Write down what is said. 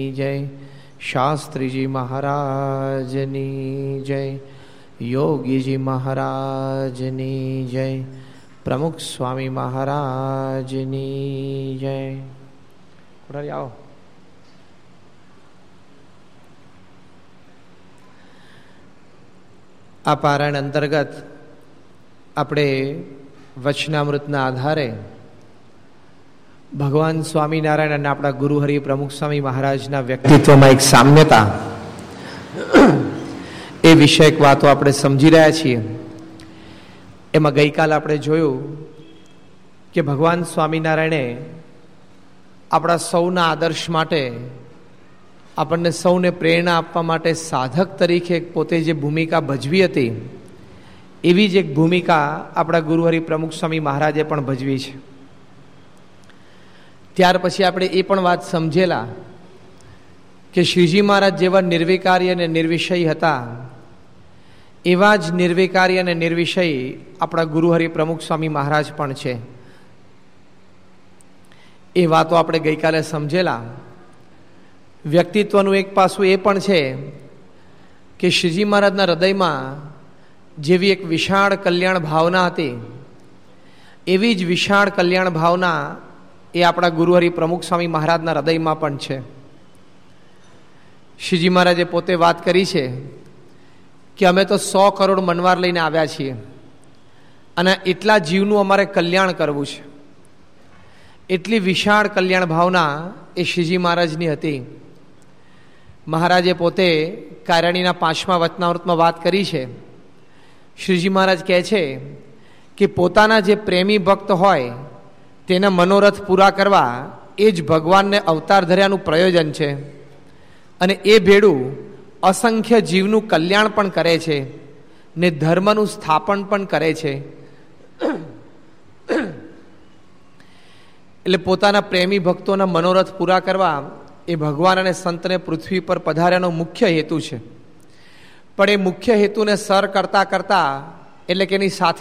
જય, શાસ્ત્રીજી મહારાજની જય, યોગીજી મહારાજની જય, પ્રમુખ સ્વામી મહારાજની જય. આવો. આ પારાયણ અંતર્ગત આપણે વચનામૃતના આધારે ભગવાન સ્વામિનારાયણ અને આપણા ગુરુ હરિ પ્રમુખ સ્વામી મહારાજના વ્યક્તિત્વમાં એક સામ્યતા, એ વિષયક વાતો આપણે સમજી રહ્યા છીએ. એમાં ગઈકાલે આપણે જોયું કે ભગવાન સ્વામિનારાયણે આપણા સૌના આદર્શ માટે, આપણને સૌને પ્રેરણા આપવા માટે સાધક તરીકે પોતે જે ભૂમિકા ભજવી હતી, એવી જ એક ભૂમિકા આપણા ગુરુ હરિ પ્રમુખ સ્વામી મહારાજે પણ ભજવી છે. ત્યાર પછી આપણે એ પણ વાત સમજેલા કે શ્રીજી મહારાજ જેવા નિર્વિકારી અને નિર્વિષય હતા, એવા જ નિર્વિકારી અને નિર્વિષય આપણા ગુરુ હરિ પ્રમુખ સ્વામી મહારાજ પણ છે. એ વાતો આપણે ગઈકાલે સમજેલા. વ્યક્તિત્વનું એક પાસું એ પણ છે કે શ્રીજી મહારાજના હૃદયમાં જેવી એક વિશાળ કલ્યાણ ભાવના હતી, એવી જ વિશાળ કલ્યાણ ભાવના એ આપણા ગુરુ હરિ પ્રમુખ સ્વામી મહારાજના હૃદયમાં પણ છે. શ્રીજી મહારાજે પોતે વાત કરી છે કે અમે તો 100 કરોડ મનવાર લઈને આવ્યા છીએ અને એટલા જીવનું અમારે કલ્યાણ કરવું છે. એટલી વિશાળ કલ્યાણ ભાવના એ શ્રીજી મહારાજની હતી. મહારાજે પોતે કાયરાણીના 5મા વચનામૃતમાં વાત કરી છે. શ્રીજી મહારાજ કહે છે કે પોતાના જે પ્રેમી ભક્ત હોય તેના મનોરથ પૂરા કરવા એ જ ભગવાનને અવતાર ધર્યાનું પ્રયોજન છે, અને એ ભેડું અસંખ્ય જીવનું કલ્યાણ પણ કરે છે ને ધર્મનું સ્થાપન પણ કરે છે. એટલે પોતાના પ્રેમી ભક્તોના મનોરથ પૂરા કરવા એ ભગવાન અને સંતને પૃથ્વી પર પધાર્યાનો મુખ્ય હેતુ છે. પણ એ મુખ્ય હેતુને સર કરતા કરતા, એટલે કે એની સાથે